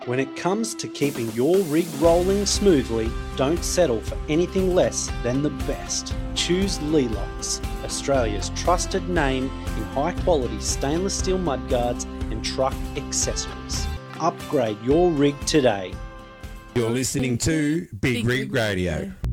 When it comes to keeping your rig rolling smoothly, don't settle for anything less than the best. Choose Lelux, Australia's trusted name in high-quality stainless steel mudguards and truck accessories. Upgrade your rig today. You're listening to Big Rig Radio.